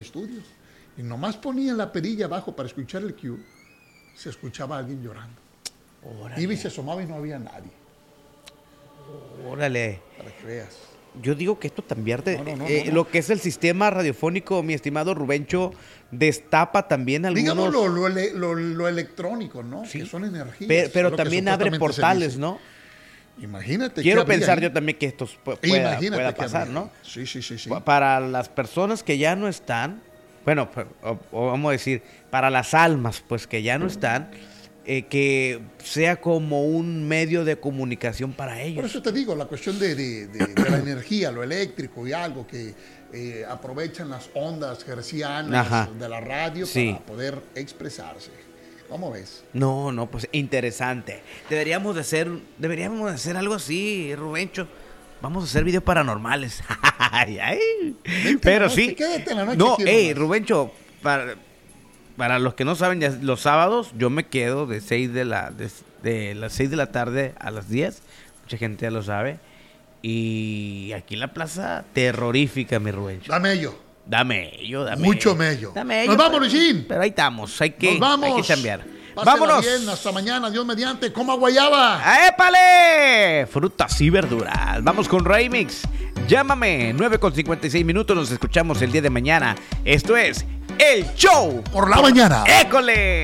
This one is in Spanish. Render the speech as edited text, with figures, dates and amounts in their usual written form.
estudios. Y nomás ponían la perilla abajo para escuchar el cue, se escuchaba a alguien llorando. Órale. Iba y se asomaba y no había nadie. Órale. Para que veas. Yo digo que esto también, No. lo que es el sistema radiofónico, mi estimado Rubencho, destapa también algunos... Digamos lo electrónico, ¿no? Sí. Que son energías. Pero lo que también abre supuestamente se portales, dice. ¿no? Imagínate. Quiero ¿qué habría pensar ahí? yo también que esto pueda Imagínate qué pasar, habría ¿no? ahí. Sí. Para las personas que ya no están, bueno, o vamos a decir, para las almas, pues que ya no están, que sea como un medio de comunicación para Por ellos. eso te digo, la cuestión de la energía, lo eléctrico y algo que aprovechan las ondas hercianas Ajá. de la radio Sí. para poder expresarse. ¿Cómo ves? No, pues interesante. Deberíamos de hacer algo así, Rubencho. Vamos a hacer videos paranormales. Ay. Pero noche, sí. quédate en la noche No, aquí nomás. Rubencho, para los que no saben, ya los sábados yo me quedo de las 6 de la tarde a las 10. Mucha gente ya lo sabe. Y aquí en la plaza, terrorífica, mi Rubencho. Dame ello. Dame ello. Mucho mello. Dame ello. Nos vamos, Luisín. Pero ahí estamos, hay que Nos vamos. chambear. Pásela ¡Vámonos! bien, hasta mañana, Dios mediante. Coma guayaba. ¡Épale! Frutas y verduras. Vamos con Remix. Llámame, 9:56 nos escuchamos el día de mañana. Esto es El Show Por la mañana. ¡École!